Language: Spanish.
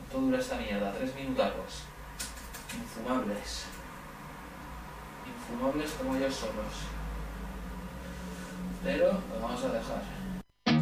¿Cuánto dura esta mierda? 3 minutacos. Infumables. Infumables como ellos solos. Pero lo vamos a dejar.